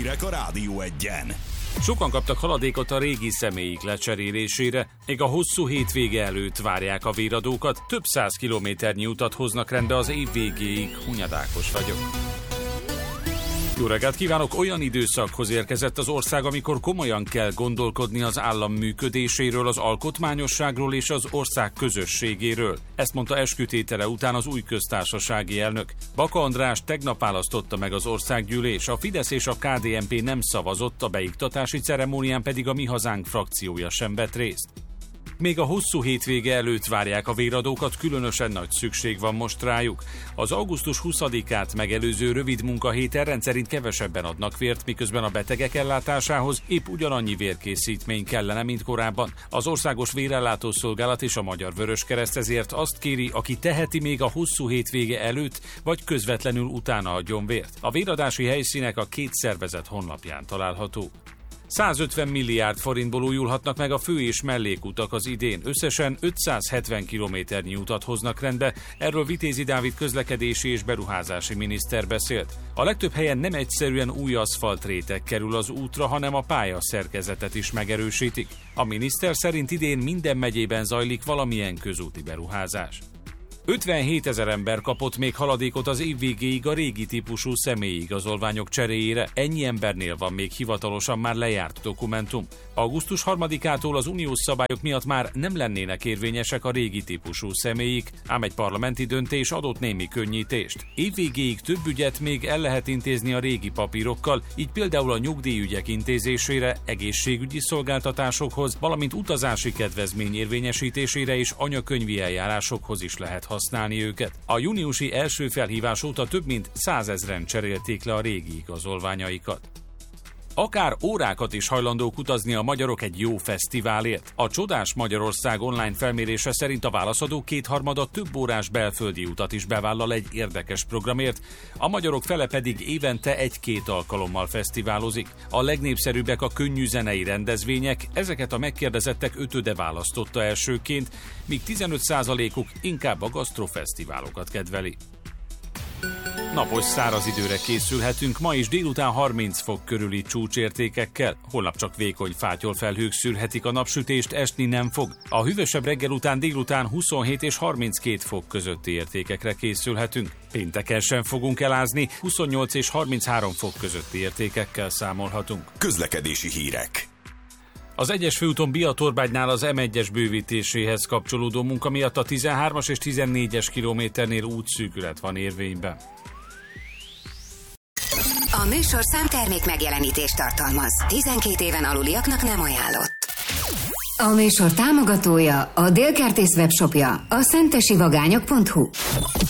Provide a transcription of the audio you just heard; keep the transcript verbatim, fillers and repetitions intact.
hírek a Rádió Egyen. Sokan kaptak haladékot a régi személyik lecserélésére, még a hosszú hétvége előtt várják a véradókat, több száz kilométernyi utat hoznak rendbe az év végéig. Hunyadákos vagyok. Jó reggelt kívánok! Olyan időszakhoz érkezett az ország, amikor komolyan kell gondolkodni az állam működéséről, az alkotmányosságról és az ország közösségéről. Ezt mondta eskütétele után az új köztársasági elnök. Baka András tegnap választotta meg az országgyűlés, a Fidesz és a ká dé en pé nem szavazott, a beiktatási ceremónián pedig a Mi Hazánk frakciója sem vett részt. Még a hosszú hétvége előtt várják a véradókat, különösen nagy szükség van most rájuk. Az augusztus huszadikát megelőző rövid munkahéten rendszerint kevesebben adnak vért, miközben a betegek ellátásához épp ugyanannyi vérkészítmény kellene, mint korábban. Az Országos Vérellátó Szolgálat és a Magyar Vöröskereszt ezért azt kéri, aki teheti, még a hosszú hétvége előtt vagy közvetlenül utána adjon vért. A véradási helyszínek a két szervezet honlapján található. százötven milliárd forintból újulhatnak meg a fő- és mellékutak az idén. Összesen ötszázhetven kilométernyi utat hoznak rendbe, erről Vitézi Dávid közlekedési és beruházási miniszter beszélt. A legtöbb helyen nem egyszerűen új aszfaltréteg kerül az útra, hanem a pályaszerkezetet is megerősítik. A miniszter szerint idén minden megyében zajlik valamilyen közúti beruházás. ötvenhétezer ember kapott még haladékot az év végéig a régi típusú személyigazolványok cseréjére. Ennyi embernél van még hivatalosan már lejárt dokumentum. augusztus harmadikától az uniós szabályok miatt már nem lennének érvényesek a régi típusú személyik, ám egy parlamenti döntés adott némi könnyítést. Év végéig több ügyet még el lehet intézni a régi papírokkal, így például a nyugdíjügyek intézésére, egészségügyi szolgáltatásokhoz, valamint utazási kedvezmény érvényesítésére és anyakönyvi eljárásokhoz is lehet használni őket. A júniusi első felhívás óta több mint százezren cserélték le a régi igazolványaikat. Akár órákat is hajlandók utazni a magyarok egy jó fesztiválért. A Csodás Magyarország online felmérése szerint a válaszadók kétharmada több órás belföldi utat is bevállal egy érdekes programért, a magyarok fele pedig évente egy-két alkalommal fesztiválozik. A legnépszerűbbek a könnyű zenei rendezvények, ezeket a megkérdezettek ötöde választotta elsőként, míg tizenöt százalékuk inkább a gasztrofesztiválokat kedveli. Napos száraz időre készülhetünk, ma is délután harminc fok körüli csúcsértékekkel, holnap csak vékony fátyolfelhők szűrhetik a napsütést, esni nem fog. A hűvösebb reggel után délután huszonhét és harminckét fok közötti értékekre készülhetünk. Pénteken sem fogunk elázni, huszonnyolc és harminchárom fok közötti értékekkel számolhatunk. Közlekedési hírek. Az egyes főúton Biatorbágynál az em egyes bővítéséhez kapcsolódó munka miatt a tizenhármas és tizennégyes kilométernél útszűkület van érvényben. A műsorszám termék megjelenítést tartalmaz. tizenkét éven aluliaknak nem ajánlott. A műsor támogatója, a Délkertész webshopja, a szentesivagányok pont hu.